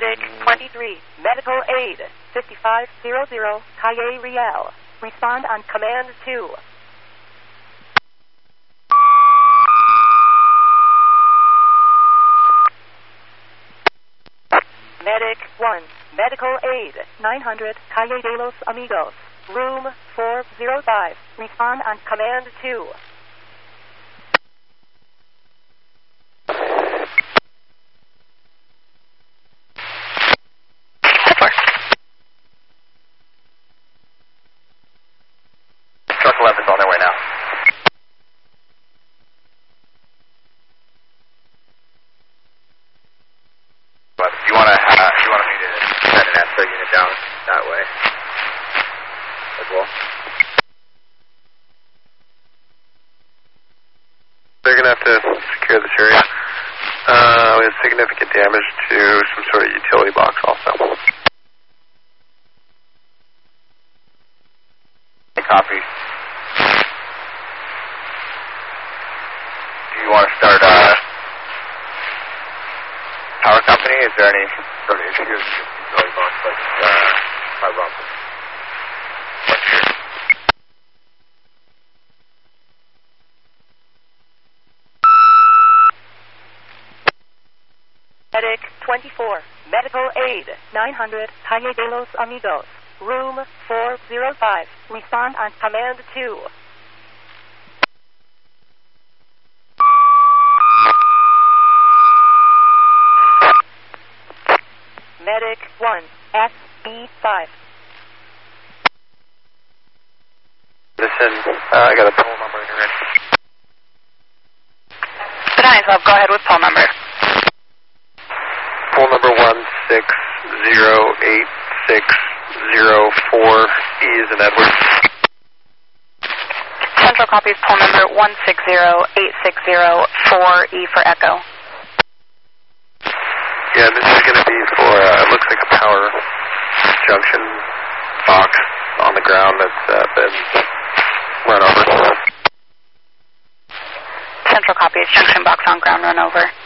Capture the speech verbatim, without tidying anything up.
Medic twenty-three, medical aid, fifty-five hundred, Calle Real. Respond on command two. Medic one, medical aid, nine hundred, Calle de los Amigos. Room four oh five. Respond on command two. Truck eleven's on their way now. But if you want to, uh, if you want me to send an extra unit down that way as well. They're going to have to secure this area. Uh, we have significant damage to some sort of utility box also. Hey, copy. Do you want to start uh, power company? Is there any sort of issues with utility box like uh, fiber optic? What's your... Medic twenty-four, medical aid, nine hundred, Calle de los Amigos. Room four oh five. Respond on command two. Medic one, S B five. Listen, uh, I got a poll number in here. nine twelve, go ahead with poll number. Poll number one six zero eight six zero four. E is in Edward. Central copies poll number one six zero eight six zero four. E for Echo. Yeah, this is going to be for, uh, it looks like a power junction box on the ground that's uh, been run over. Central copies junction box on ground run over.